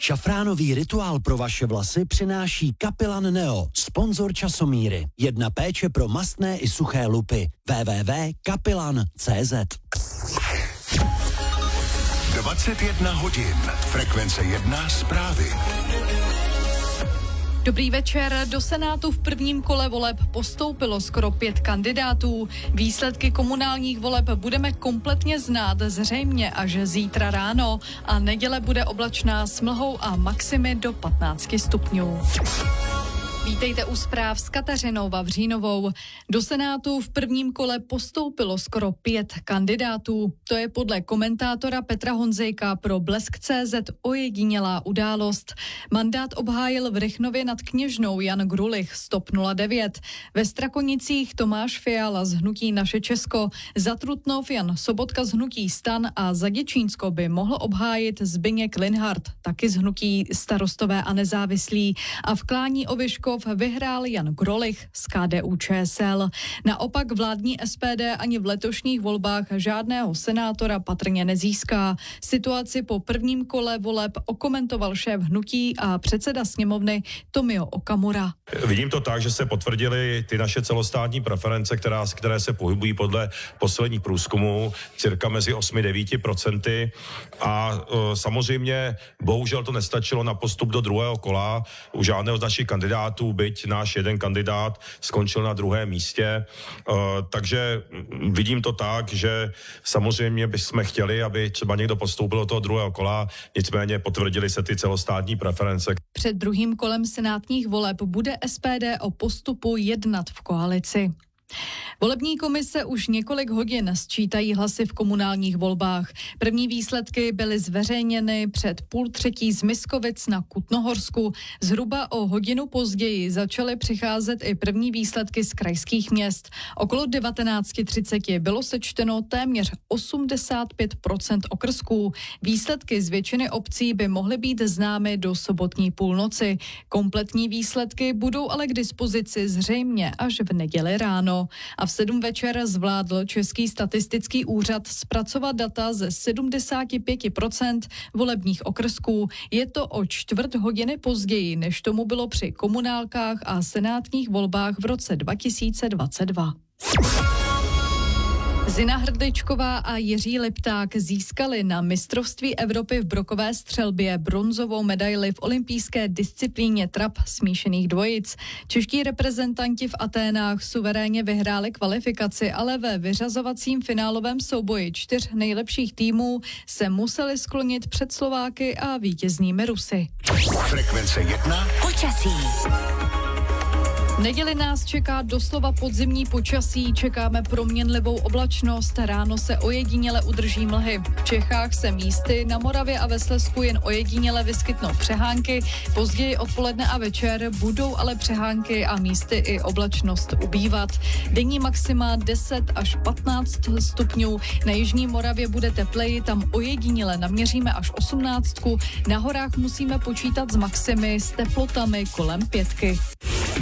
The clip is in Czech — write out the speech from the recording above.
Šafránový rituál pro vaše vlasy přináší Kapilan Neo, sponzor časomíry. Jedna péče pro mastné i suché lupy. www.kapilan.cz 21 hodin. Frekvence 1 zprávy. Dobrý večer. Do Senátu v prvním kole voleb postoupilo skoro 5 kandidátů. Výsledky komunálních voleb budeme kompletně znát zřejmě až zítra ráno a neděle bude oblačná s mlhou a maximy do 15 stupňů. Vítejte u zpráv s Kateřinou Vavřínovou. Do Senátu v prvním kole postoupilo skoro 5 kandidátů. To je podle komentátora Petra Honzejka pro Blesk.cz ojedinělá událost. Mandát obhájil v Rychnově nad Kněžnou Jan Grulich z TOP 09. Ve Strakonicích Tomáš Fiala z hnutí Naše Česko, za Trutnov Jan Sobotka z hnutí STAN a za Děčínsko by mohl obhájit Zbyněk Linhart, taky z hnutí Starostové a nezávislí. A v Klání Ovyškov vyhrál Jan Grolich z KDU-ČSL. Naopak vládní SPD ani v letošních volbách žádného senátora patrně nezíská. Situaci po prvním kole voleb okomentoval šéf hnutí a předseda sněmovny Tomio Okamura. Vidím to tak, že se potvrdily ty naše celostátní preference, které se pohybují podle posledních průzkumů, cirka mezi 8-9%. A samozřejmě bohužel to nestačilo na postup do druhého kola u žádného z našich kandidátů, byť náš jeden kandidát skončil na druhém místě. Takže vidím to tak, že samozřejmě bychom chtěli, aby třeba někdo postoupil do toho druhého kola, nicméně potvrdily se ty celostátní preference. Před druhým kolem senátních voleb bude SPD o postupu jednat v koalici. Volební komise už několik hodin sčítají hlasy v komunálních volbách. První výsledky byly zveřejněny před 2:30 z Miskovic na Kutnohorsku. Zhruba o hodinu později začaly přicházet i první výsledky z krajských měst. Okolo 19:30 bylo sečteno téměř 85% okrsků. Výsledky z většiny obcí by mohly být známy do sobotní půlnoci. Kompletní výsledky budou ale k dispozici zřejmě až v neděli ráno. A v 7 večer zvládl Český statistický úřad zpracovat data ze 75% volebních okrsků. Je to o 1/4 hodiny později, než tomu bylo při komunálkách a senátních volbách v roce 2022. Zina Hrdličková a Jiří Lipták získali na mistrovství Evropy v brokové střelbě bronzovou medaili v olympijské disciplíně trap smíšených dvojic. Čeští reprezentanti v Aténách suverénně vyhráli kvalifikaci, ale ve vyřazovacím finálovém souboji 4 nejlepších týmů se museli sklonit před Slováky a vítěznými Rusy. Frekvence 1 počasí. V neděli nás čeká doslova podzimní počasí, čekáme proměnlivou oblačnost, ráno se ojediněle udrží mlhy. V Čechách se místy, na Moravě a ve Slezsku jen ojediněle vyskytnou přehánky, později odpoledne a večer budou ale přehánky a místy i oblačnost ubývat. Denní maxima 10 až 15 stupňů, na jižní Moravě bude tepleji, tam ojediněle naměříme až 18, na horách musíme počítat s maximy s teplotami kolem 5.